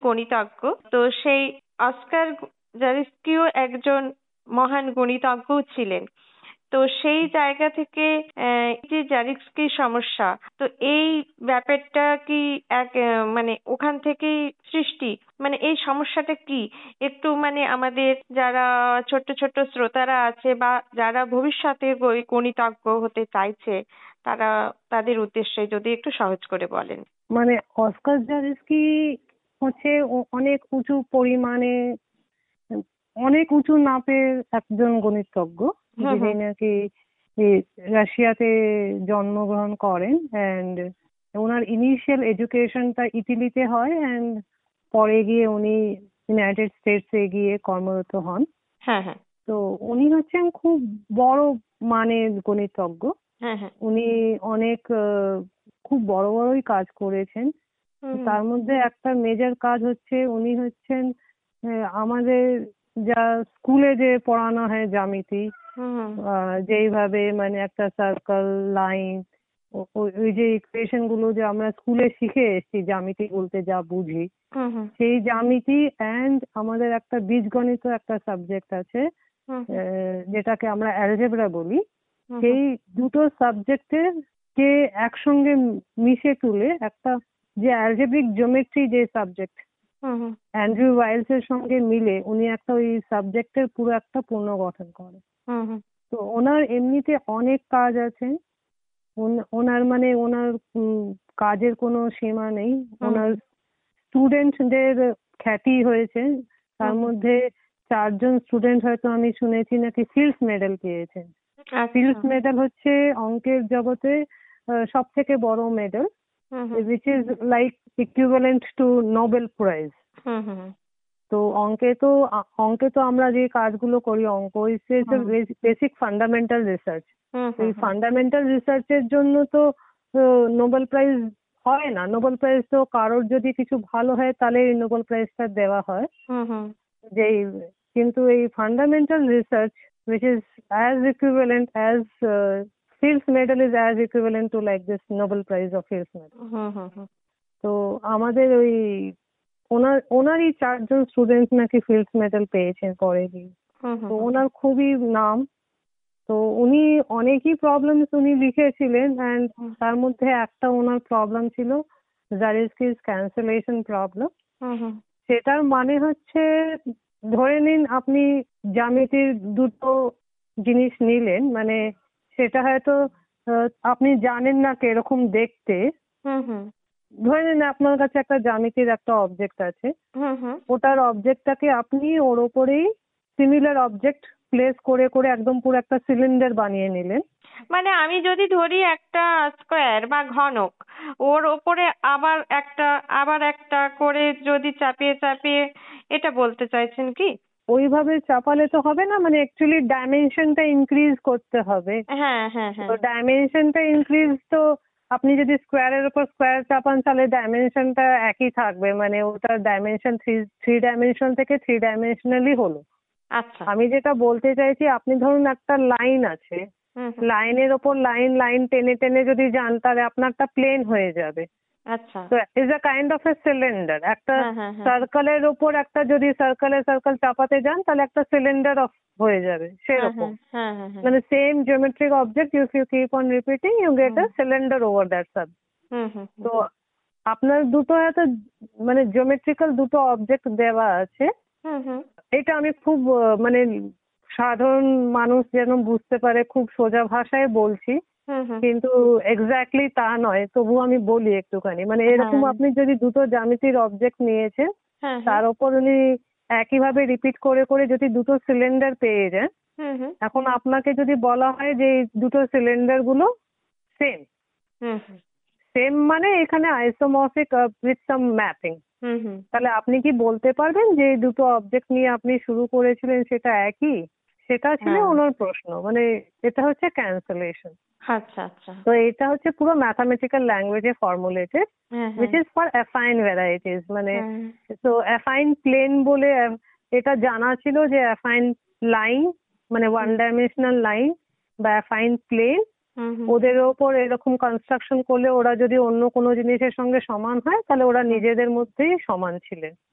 গণিতজ্ঞ। তো সেই অস্কার জারিস্কিও একজন মহান গণিতজ্ঞ ছিলেন। তো সেই জায়গা থেকে যে জারিস্কির সমস্যা, তো এই ব্যাপারটা কি মানে ওখান থেকেই সৃষ্টি, মানে এই সমস্যাটা কি একটু মানে আমাদের যারা ছোট্ট ছোট্ট শ্রোতারা আছে বা যারা ভবিষ্যতে গণিতজ্ঞ হতে চাইছে তারা, তাদের উদ্দেশ্যে যদি একটু সহজ করে বলেন। মানে অস্কার জারিস্কি হচ্ছে অনেক উঁচু পরিমাণে, অনেক উঁচু মাপের একজন গণিতজ্ঞ, যিনি নাকি রাশিয়াতে জন্মগ্রহণ করেন। অ্যান্ড ওনার ইনিশিয়াল এডুকেশনটা ইতালিতে হয়, অ্যান্ড পরে গিয়ে উনি ইউনাইটেড স্টেটসে গিয়ে কর্মরত হন। হ্যাঁ হ্যাঁ। তো উনি হচ্ছেন খুব বড় মানের গণিতজ্ঞ। হ্যাঁ হ্যাঁ। উনি অনেক খুব বড় বড়ই কাজ করেছেন। তার মধ্যে একটা মেজর কাজ হচ্ছে, উনি হচ্ছেন আমাদের যা স্কুলে যে পড়ানো হয় জ্যামিতি, যেইভাবে মানে একটা সার্কেল, লাইন, ওই যে ইকুয়েশন গুলো যে আমরা স্কুলে শিখে এসেছি জ্যামিতি বলতে যা বুঝি, সেই জ্যামিতি অ্যান্ড আমাদের একটা বীজগণিত একটা সাবজেক্ট আছে যেটাকে আমরা অ্যালজেব্রা বলি, সেই দুটো সাবজেক্টের কে একসঙ্গে মিশে তুলে একটা যে অ্যালজেব্রিক জিওমেট্রি যে সাবজেক্ট, অ্যান্ড্রু ওয়াইলস এর সঙ্গে মিলে উনি একটা ওই সাবজেক্টের পুরো একটা পুনর্গঠন করে। তো ওনার এমনিতে অনেক কাজ আছে, ওনার মানে ওনার কাজের কোনো সীমা নেই। ওনার স্টুডেন্টদের খ্যাতি হয়েছে, তার মধ্যে 4 জন স্টুডেন্ট হয়তো আমি শুনেছি নাকি ফিল্ডস মেডেল পেয়েছেন। ফিল্ডস মেডেল হচ্ছে অঙ্কের জগতে সব থেকে বড় medal, which is like equivalent to Nobel Prize. তো অঙ্কে তো আমরা যে কাজগুলো করি, অঙ্ক বেসিক ফান্ডামেন্টাল রিসার্চ। এই ফান্ডামেন্টাল রিসার্চের জন্য তো নোবেল প্রাইজ হয় না। নোবেল প্রাইজ তো কারোর যদি কিছু ভালো হয় তাহলে এই নোবেল প্রাইজটা দেওয়া হয়। কিন্তু এই fundamental research which is as equivalent as Fields Medal is as equivalent to like this Nobel Prize of Fields Medal. তো আমাদের ওই ওনারই 4 জন স্টুডেন্ট নাকি ফিল্ডস মেডেল পেয়েছেন পরে গিয়ে। তো ওনার খুবই নাম। তো উনি অনেকই প্রবলেমস উনি লিখেছিলেন, অ্যান্ড তার মধ্যে একটা ওনার প্রবলেম ছিল জারিস্কির ক্যান্সেলেশন প্রবলেম। সেটার মানে হচ্ছে, ধরে নিন আপনি জ্যামিতির দুটো জিনিস নিলেন, মানে সেটা হয়তো আপনি জানেন না কিরকম দেখতে। ধরে নিন আপনার কাছে একটা জ্যামিতির একটা অবজেক্ট আছে, ওটার অবজেক্টটাকে আপনি ওর ওপরেই সিমিলার অবজেক্ট প্লেস করে করে একদম পুরো একটা সিলিন্ডার বানিয়ে নিলেন। মানে আমি যদি ধরি একটা স্কোয়ার বা ঘনক, ওর ওপরে আবার একটা করে যদি চাপিয়ে চাপিয়ে, এটা বলতে চাইছেন কি? ওইভাবে চাপালে তো হবে না, মানে অ্যাকচুয়ালি ডাইমেনশনটা ইনক্রিজ করতে হবে। হ্যাঁ হ্যাঁ হ্যাঁ। তো ডাইমেনশনটা ইনক্রিজ, তো আপনি যদি স্কোয়ারের উপর স্কোয়ার চাপান তাহলে ডাইমেনশনটা একই থাকবে, মানে ওটার ডাইমেনশন থ্রি ডাইমেনশন থেকে 3 ডাইমেনশনালি হলো। আচ্ছা। আমি যেটা বলতে চাইছি, আপনি ধরুন একটা লাইন আছে, লাইনের ওপর লাইন টেনে টেনে যদি যান তাহলে আপনারটা প্লেন হয়ে যাবে। আচ্ছা। তো is a kind of A cylinder. একটা সার্কেলের ওপর একটা যদি সার্কেল চাপাতে যান তাহলে একটা সিলিন্ডার হয়ে যাবে সেরকম। মানে same geometric object, if you keep on repeating you get a cylinder over that sub. তো আপনার দুটো এত মানে জিওমেট্রিক্যাল দুটো অবজেক্ট দেওয়া আছে। এটা আমি খুব মানে সাধারণ মানুষ যেন বুঝতে পারে খুব সোজা ভাষায় বলছি, কিন্তু এক্স্যাক্টলি তা নয়, তবু আমি বলি একটুখানি। মানে এরকম আপনি যদি দুটো জ্যামিতির অবজেক্ট নিয়েছেন, তার উপর উনি একইভাবে রিপিট করে করে যদি দুটো সিলিন্ডার পেয়ে যান, এখন আপনাকে যদি বলা হয় যে এই দুটো সিলিন্ডার গুলো সেম, সেম মানে এখানে আইসোমরফিক উইথ সাম ম্যাপিং, তাহলে আপনি কি বলতে পারবেন যে এই দুটো অবজেক্ট নিয়ে আপনি শুরু করেছিলেন সেটা একই? সেটা ছিল ওনার প্রশ্ন। মানে এটা হচ্ছে ক্যান্সেলেশন। আচ্ছা আচ্ছা। তো এটা হচ্ছে পুরো ম্যাথামেটিক্যাল ল্যাঙ্গুয়েজে formulated, which is for affine varieties. মানে তো অ্যাফাইন প্লেন বলে এটা জানা ছিল যে অ্যাফাইন লাইন মানে 1 ডাইমেনশনাল লাইন বা অ্যাফাইন প্লেন, ওদের ওপর এরকম কনস্ট্রাকশন করলে ওরা যদি অন্য কোনো জিনিসের সঙ্গে সমান হয় তাহলে ওরা নিজেদের মধ্যেই সমান ছিলেন।